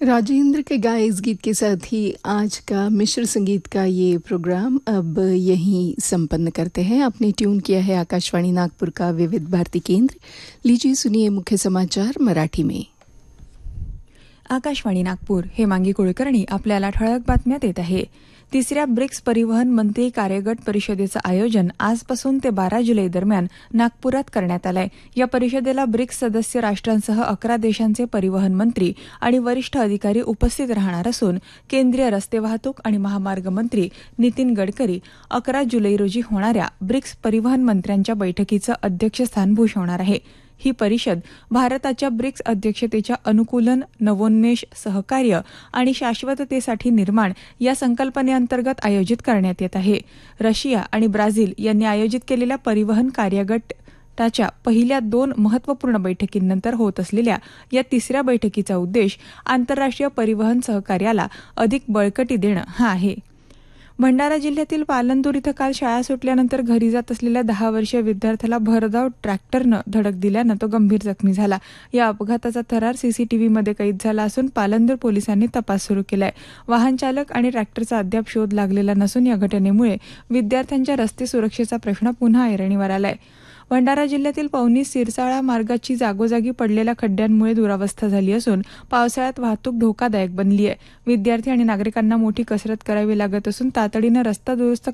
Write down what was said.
राजेंद्र के गाए इस गीत के साथ ही आज का मिश्र संगीत का ये प्रोग्राम अब यहीं संपन्न करते हैं। आपने ट्यून किया है आकाशवाणी नागपुर का विविध भारती केंद्र। लीजिए सुनिए मुख्य समाचार मराठी में। आकाशवाणी नागपूर हेमांगी कुलकर्णी आपल्याला ठळक बातम्या देत आहे। तिसऱ्या ब्रिक्स परिवहन मंत्री कार्यगट परिषदेचं आयोजन आजपासून ते 12 जुलै दरम्यान नागपुरात करण्यात आलंय। या परिषदेला ब्रिक्स सदस्य राष्ट्रांसह 11 देशांचे परिवहन मंत्री आणि वरिष्ठ अधिकारी उपस्थित राहणार असून केंद्रीय रस्ते वाहतूक आणि महामार्ग मंत्री नितीन गडकरी 11 जुलै रोजी होणाऱ्या ब्रिक्स परिवहन मंत्र्यांच्या बैठकीचं अध्यक्षस्थान भूषवणार आहे। ही परिषद भारताच्या ब्रिक्स अध्यक्षतेच्या अनुकूलन, नवोन्मेष, सहकार्य आणि शाश्वततेसाठी निर्माण या संकल्पनेअंतर्गत आयोजित करण्यात येत आहे। रशिया आणि ब्राझील यांनी आयोजित केलेल्या परिवहन कार्यगटाच्या पहिल्या 2 महत्त्वपूर्ण बैठकींनंतर होत असलेल्या या तिसऱ्या बैठकीचा उद्देश आंतरराष्ट्रीय परिवहन सहकार्याला अधिक बळकटी देणं हा आहे। भंडारा जिल्ह्यातील पालनदूर इथं काल शाळा सुटल्यानंतर घरी जात असलेल्या 10 वर्षीय विद्यार्थ्याला भरधाव ट्रॅक्टरनं धडक दिल्यानं तो गंभीर जखमी झाला। या अपघाताचा थरार सीसीटीव्हीमध्ये कैद झाला असून पालनदूर पोलिसांनी तपास सुरू केलाय। वाहन चालक आणि ट्रॅक्टरचा अद्याप शोध लागलेला नसून या घटनेमुळे विद्यार्थ्यांच्या रस्ते सुरक्षेचा प्रश्न पुन्हा ऐरणीवर आलाय। भंडारा जिल्ह्यातील पवनी सिरसाळा मार्गाची जागोजागी पडलेल्या खड्ड्यांमुळे दुरावस्था झाली असून पावसाळ्यात वाहतूक धोकादायक बनली आहे। विद्यार्थी आणि नागरिकांना मोठी कसरत करावी लागत असून तातडीनं रस्ता दुरुस्त